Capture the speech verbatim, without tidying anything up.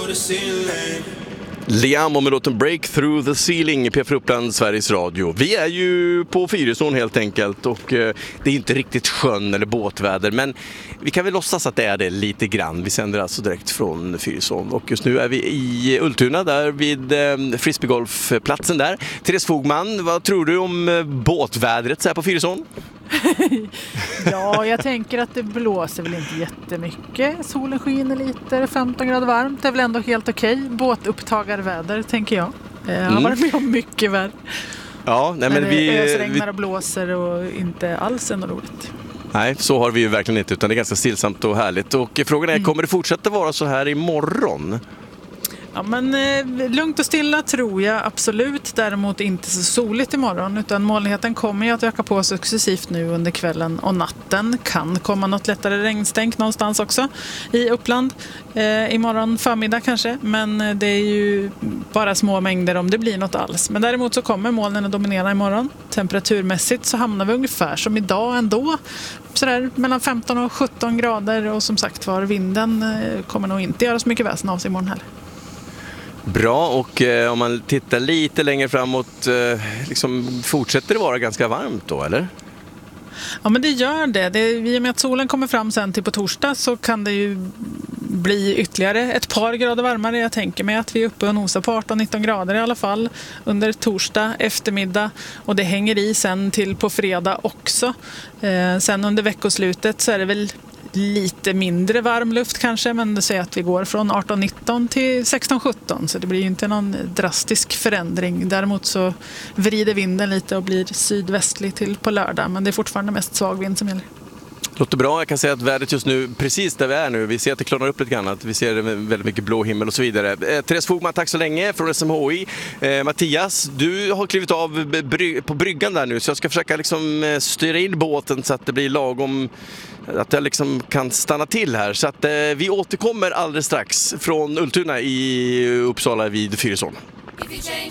Liam med låten Break Through the Ceiling i P fyra Uppland, Sveriges Radio. Vi är ju på Fyrisån helt enkelt och eh, det är inte riktigt sjön eller båtväder, men vi kan väl låtsas att det är det lite grann. Vi sänder alltså direkt från Fyrisån och just nu är vi i Ultuna där vid eh, frisbeegolfplatsen där. Therese Fogman, vad tror du om eh, båtvädret så här på Fyrisån? Ja, jag tänker att det blåser väl inte jättemycket. Solen skiner lite, femton grader varmt. Det är väl ändå helt okej. Båtupptagarväder, tänker jag. Jag har Mm. varit med om mycket värre. Ja, nej, men men vi... det ösregnar vi... och blåser och inte alls är något roligt. Nej, så har vi ju verkligen inte, utan det är ganska stillsamt och härligt. Och frågan är, mm. kommer det fortsätta vara så här imorgon? Ja, men eh, lugnt och stilla tror jag absolut. Däremot inte så soligt imorgon, utan molnigheten kommer ju att öka på successivt nu under kvällen och natten. Kan komma något lättare regnstänk någonstans också i Uppland eh, imorgon förmiddag kanske, men det är ju bara små mängder om det blir något alls. Men däremot så kommer molnen att dominera imorgon. Temperaturmässigt så hamnar vi ungefär som idag ändå, sådär mellan femton och sjutton grader, och som sagt var, vinden eh, kommer nog inte göra så mycket väsen av sig imorgon heller. Bra, och eh, om man tittar lite längre framåt, eh, liksom, fortsätter det vara ganska varmt då, eller? Ja, men det gör det. det. I och med att solen kommer fram sen till på torsdag så kan det ju bli ytterligare ett par grader varmare. Jag tänker mig att vi är uppe och nosar på arton nitton grader i alla fall under torsdag eftermiddag, och det hänger i sen till på fredag också. Eh, sen under veckoslutet så är det väl lite mindre varm luft kanske, men det säger att vi går från arton nitton till sexton sjutton, så det blir ju inte någon drastisk förändring. Däremot så vrider vinden lite och blir sydvästlig till på lördag, men det är fortfarande mest svag vind som gäller. Låter bra. Jag kan säga att vädret just nu, precis där vi är nu, vi ser att det klarnar upp lite grann, att vi ser väldigt mycket blå himmel och så vidare. Eh, Therese Fogman, tack så länge från S M H I. Eh, Mattias, du har klivit av bry- på bryggan där nu, så jag ska försöka liksom eh, styra in båten så att det blir lagom, att jag liksom kan stanna till här. Så att eh, vi återkommer alldeles strax från Ultuna i Uppsala vid Fyrisån.